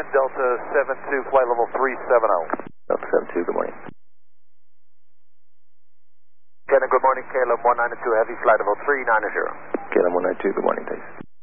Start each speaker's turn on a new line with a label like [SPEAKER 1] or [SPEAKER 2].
[SPEAKER 1] Delta 72, flight level 370.
[SPEAKER 2] Delta 72, good morning.
[SPEAKER 1] Cannon, good morning. KLM 192 Heavy, flight level 390.
[SPEAKER 2] KLM 192, good morning, thanks.